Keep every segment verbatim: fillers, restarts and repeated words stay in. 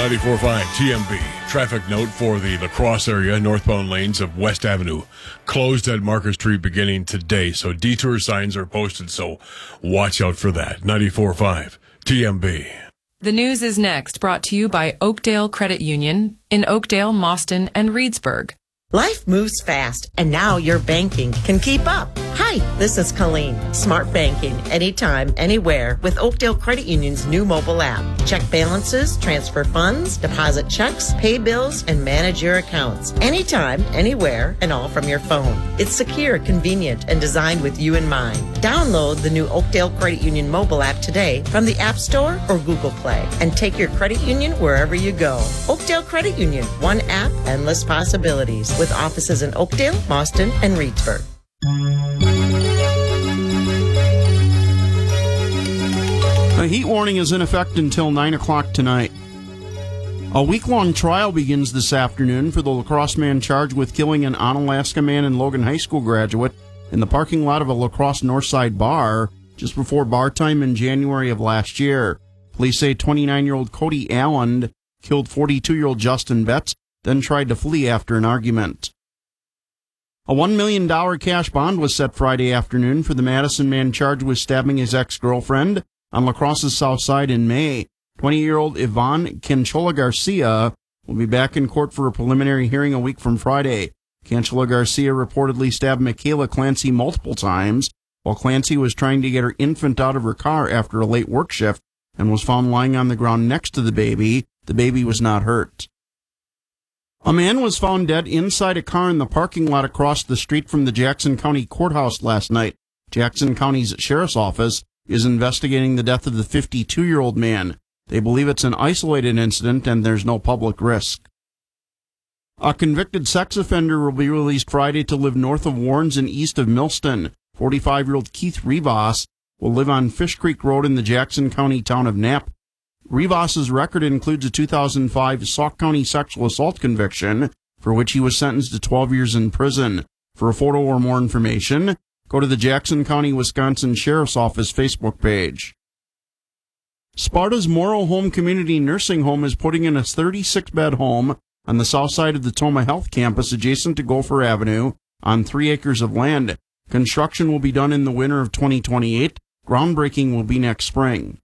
ninety-four point five T M B. Traffic note for the La Crosse area, northbound lanes of West Avenue. Closed at Market Street beginning today, so detour signs are posted, so watch out for that. ninety-four point five T M B. The news is next, brought to you by Oakdale Credit Union in Oakdale, Mauston, and Reedsburg. Life moves fast, and now your banking can keep up. Hi, this is Colleen. Smart banking, anytime, anywhere, with Oakdale Credit Union's new mobile app. Check balances, transfer funds, deposit checks, pay bills, and manage your accounts. Anytime, anywhere, and all from your phone. It's secure, convenient, and designed with you in mind. Download the new Oakdale Credit Union mobile app today from the App Store or Google Play, and take your credit union wherever you go. Oakdale Credit Union, one app, endless possibilities. With offices in Oakdale, Mauston, and Reedsburg. A heat warning is in effect until nine o'clock tonight. A week-long trial begins this afternoon for the La Crosse man charged with killing an Onalaska man and Logan High School graduate in the parking lot of a La Crosse Northside bar just before bar time in January of last year. Police say twenty-nine-year-old Cody Allen killed forty-two-year-old Justin Betts, then tried to flee after an argument. A one million dollars cash bond was set Friday afternoon for the Madison man charged with stabbing his ex-girlfriend on La Crosse's south side in May. twenty-year-old Yvonne Canchola Garcia will be back in court for a preliminary hearing a week from Friday. Canchola Garcia reportedly stabbed Michaela Clancy multiple times while Clancy was trying to get her infant out of her car after a late work shift and was found lying on the ground next to the baby. The baby was not hurt. A man was found dead inside a car in the parking lot across the street from the Jackson County Courthouse last night. Jackson County's Sheriff's Office is investigating the death of the fifty-two-year-old man. They believe it's an isolated incident and there's no public risk. A convicted sex offender will be released Friday to live north of Warrens and east of Millston. forty-five-year-old Keith Rivas will live on Fish Creek Road in the Jackson County town of Knapp. Rivas's record includes a two thousand five Sauk County sexual assault conviction, for which he was sentenced to twelve years in prison. For a photo or more information, go to the Jackson County, Wisconsin Sheriff's Office Facebook page. Sparta's Morrow Home Community Nursing Home is putting in a thirty-six bed home on the south side of the Toma Health campus adjacent to Gopher Avenue on three acres of land. Construction will be done in the winter of twenty twenty-eight. Groundbreaking will be next spring.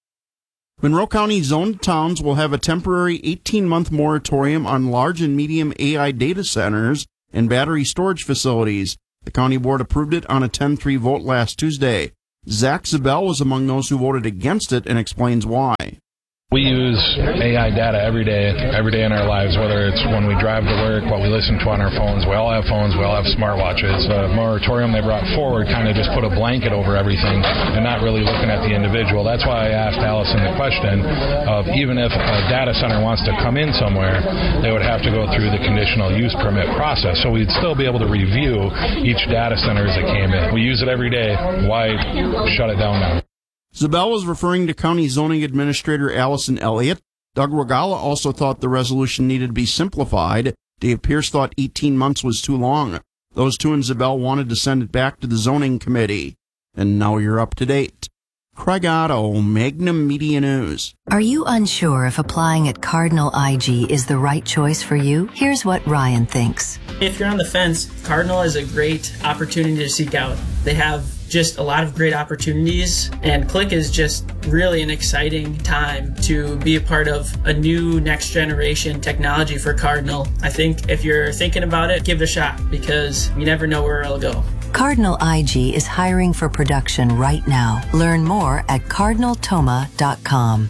Monroe County zoned towns will have a temporary eighteen-month moratorium on large and medium A I data centers and battery storage facilities. The county board approved it on a ten three vote last Tuesday. Zach Zabel was among those who voted against it and explains why. We use A I data every day, every day in our lives, whether it's when we drive to work, what we listen to on our phones. We all have phones, we all have smartwatches. The moratorium they brought forward kind of just put a blanket over everything and not really looking at the individual. That's why I asked Allison the question of even if a data center wants to come in somewhere, they would have to go through the conditional use permit process. So we'd still be able to review each data center as it came in. We use it every day. Why shut it down now? Zabel was referring to County Zoning Administrator Allison Elliott. Doug Regala also thought the resolution needed to be simplified. Dave Pierce thought eighteen months was too long. Those two and Zabel wanted to send it back to the Zoning Committee. And now you're up to date. Craig Otto, Magnum Media News. Are you unsure if applying at Cardinal I G is the right choice for you? Here's what Ryan thinks. If you're on the fence, Cardinal is a great opportunity to seek out. They have just a lot of great opportunities, and Click is just really an exciting time to be a part of a new next generation technology for Cardinal. I think if you're thinking about it, give it a shot, because you never know where it'll go. Cardinal I G is hiring for production right now. Learn more at cardinal toma dot com.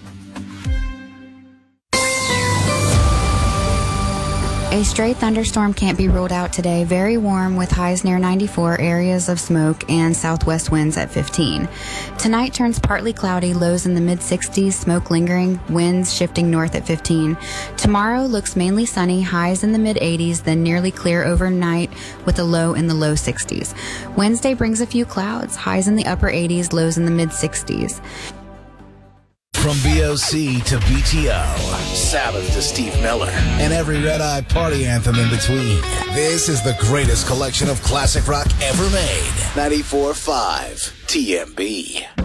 A stray thunderstorm can't be ruled out today. Very warm with highs near ninety-four, areas of smoke, and southwest winds at fifteen. Tonight turns partly cloudy, lows in the mid sixties, smoke lingering, winds shifting north at fifteen. Tomorrow looks mainly sunny, highs in the mid eighties, then nearly clear overnight with a low in the low sixties. Wednesday brings a few clouds, highs in the upper eighties, lows in the mid sixties. From B O C to B T O, Sabbath to Steve Miller, and every red-eye party anthem in between. This is the greatest collection of classic rock ever made. ninety-four point five T M B.